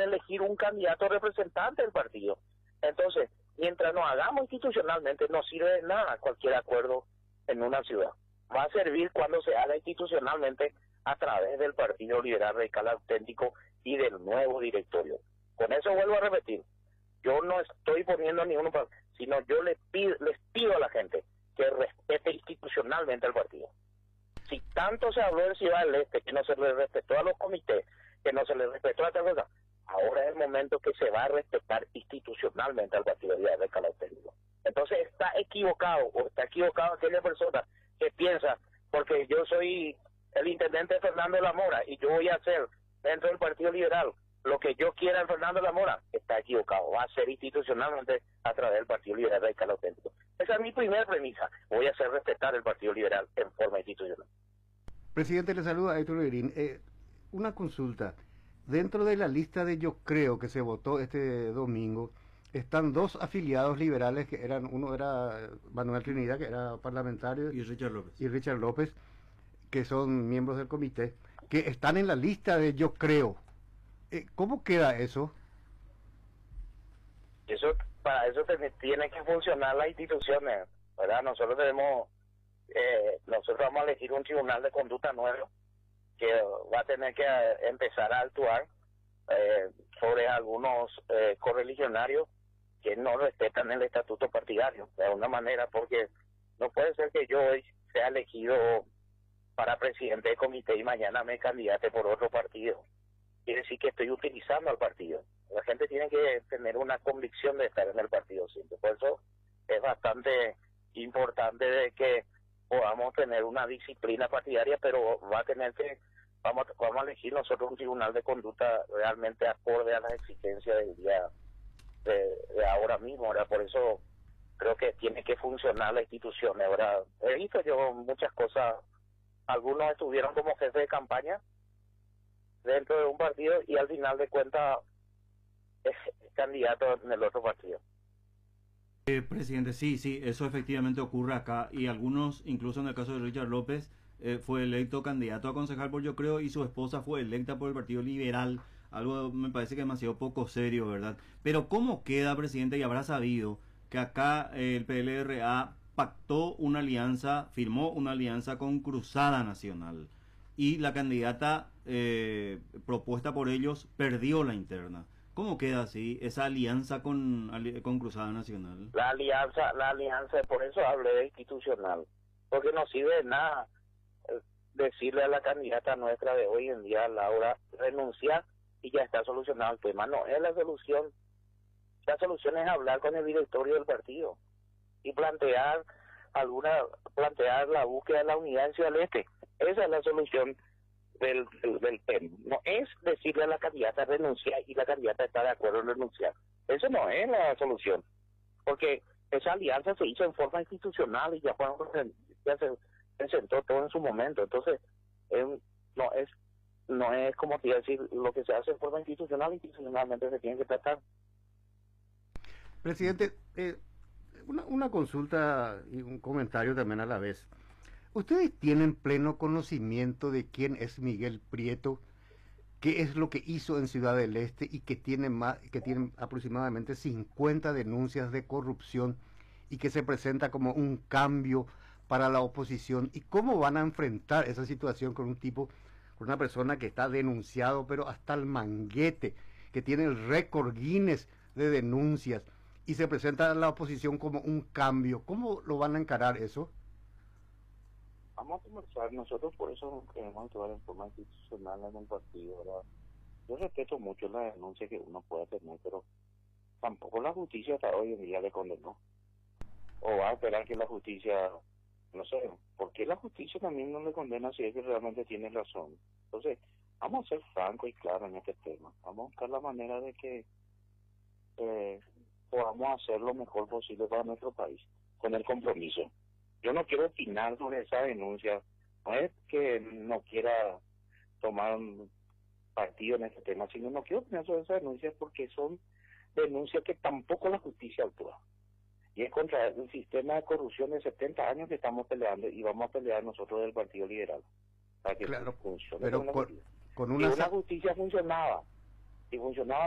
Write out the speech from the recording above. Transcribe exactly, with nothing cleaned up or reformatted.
elegir un candidato representante del partido. Entonces, mientras nos hagamos institucionalmente, no sirve de nada cualquier acuerdo en una ciudad. Va a servir cuando se haga institucionalmente a través del Partido Liberal Radical Auténtico y del nuevo directorio. Con eso vuelvo a repetir, yo no estoy poniendo ninguno, sino yo les pido, les pido a la gente que respete institucionalmente al partido. Si tanto se habló en Ciudad del Este, que no se le respetó a los comités, que no se le respetó a tal cosa, ahora es el momento que se va a respetar institucionalmente al Partido Radical Auténtico. Entonces está equivocado, o está equivocado aquella persona que piensa, porque yo soy el intendente Fernando de la Mora y yo voy a hacer dentro del Partido Liberal lo que yo quiera en Fernando de la Mora, está equivocado, va a ser institucionalmente a través del Partido Liberal Radical Auténtico. Esa es mi primera premisa, voy a hacer respetar el Partido Liberal en forma institucional. Presidente, le saluda a Héctor Negrín. Eh, una consulta, dentro de la lista de Yo Creo que se votó este domingo, están dos afiliados liberales que eran, uno era Manuel Trinidad, que era parlamentario, y Richard López, y Richard López, que son miembros del comité, que están en la lista de Yo Creo. Eh, ¿Cómo queda eso? Eso, para eso tiene que funcionar las instituciones, ¿verdad? Nosotros tenemos, eh, nosotros vamos a elegir un tribunal de conducta nuevo que va a tener que empezar a actuar eh, sobre algunos eh, correligionarios que no respetan el estatuto partidario, de alguna manera, porque no puede ser que yo hoy sea elegido para presidente de comité y mañana me candidate por otro partido. Quiere decir que estoy utilizando al partido. La gente tiene que tener una convicción de estar en el partido siempre. Por eso es bastante importante de que podamos tener una disciplina partidaria, pero va a tener que, vamos, vamos a elegir nosotros un tribunal de conducta realmente acorde a las exigencias del día de, de ahora mismo. Ahora, por eso creo que tiene que funcionar la institución. Ahora, he visto yo muchas cosas, algunos estuvieron como jefes de campaña dentro de un partido y al final de cuentas es candidato en el otro partido. Eh, presidente, sí, sí, eso efectivamente ocurre acá y algunos, incluso en el caso de Richard López, eh, fue electo candidato a concejal por Yo Creo y su esposa fue electa por el Partido Liberal, algo me parece que demasiado poco serio, ¿verdad? Pero ¿cómo queda, presidente? Y habrá sabido que acá eh, el P L R A pactó una alianza, firmó una alianza con Cruzada Nacional y la candidata eh, propuesta por ellos perdió la interna. ¿Cómo queda así esa alianza con, con Cruzada Nacional? La alianza, la alianza, por eso hablé de institucional, porque no sirve de nada eh, decirle a la candidata nuestra de hoy en día, Laura, renunciar y ya está solucionado el tema. No, es la solución. La solución es hablar con el directorio del partido y plantear alguna, plantear la búsqueda de la unidad en Ciudad del Este. Esa es la solución del, del, del P E M. No es decirle a la candidata renunciar y la candidata está de acuerdo en renunciar. Eso no es la solución, porque esa alianza se hizo en forma institucional y ya, fueron, ya se presentó todo en su momento. Entonces, eh, no es no es como te iba a decir, lo que se hace en forma institucional, institucionalmente se tiene que tratar. Presidente, eh, una, una consulta y un comentario también a la vez. ¿Ustedes tienen pleno conocimiento de quién es Miguel Prieto, qué es lo que hizo en Ciudad del Este y que tiene, más, que tiene aproximadamente cincuenta denuncias de corrupción y que se presenta como un cambio para la oposición? ¿Y cómo van a enfrentar esa situación con un tipo, con una persona que está denunciado, pero hasta el manguete, que tiene el récord Guinness de denuncias y se presenta a la oposición como un cambio? ¿Cómo lo van a encarar eso? Vamos a conversar, nosotros por eso queremos actuar en forma institucional en un partido, ¿verdad? Yo respeto mucho la denuncia que uno pueda tener, pero tampoco la justicia hasta hoy en día le condenó. O va a esperar que la justicia, no sé, ¿por qué la justicia también no le condena si es que realmente tiene razón? Entonces, vamos a ser francos y claros en este tema. Vamos a buscar la manera de que eh, podamos hacer lo mejor posible para nuestro país, con el compromiso. Yo no quiero opinar sobre esa denuncia, no es que no quiera tomar un partido en este tema, sino no quiero opinar sobre esa denuncia porque son denuncias que tampoco la justicia actúa. Y es contra el sistema de corrupción de setenta años que estamos peleando y vamos a pelear nosotros del Partido Liberal para que claro, funcione. Pero con, con, con una... si una justicia funcionaba, y funcionaba